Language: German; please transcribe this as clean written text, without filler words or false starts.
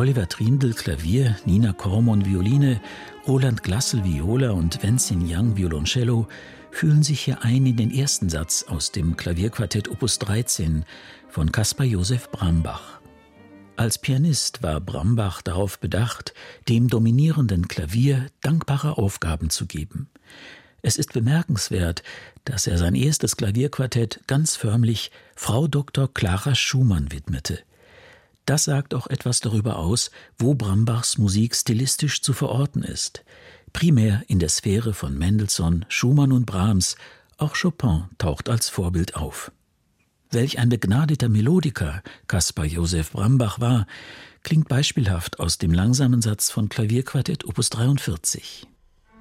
Oliver Triendl Klavier, Nina Kormon Violine, Roland Glassel Viola und Wenzin Yang Violoncello fühlen sich hier ein in den ersten Satz aus dem Klavierquartett Opus 13 von Caspar Josef Brambach. Als Pianist war Brambach darauf bedacht, dem dominierenden Klavier dankbare Aufgaben zu geben. Es ist bemerkenswert, dass er sein erstes Klavierquartett ganz förmlich Frau Dr. Clara Schumann widmete. Das sagt auch etwas darüber aus, wo Brambachs Musik stilistisch zu verorten ist. Primär in der Sphäre von Mendelssohn, Schumann und Brahms, auch Chopin taucht als Vorbild auf. Welch ein begnadeter Melodiker Caspar Josef Brambach war, klingt beispielhaft aus dem langsamen Satz von Klavierquartett Opus 43.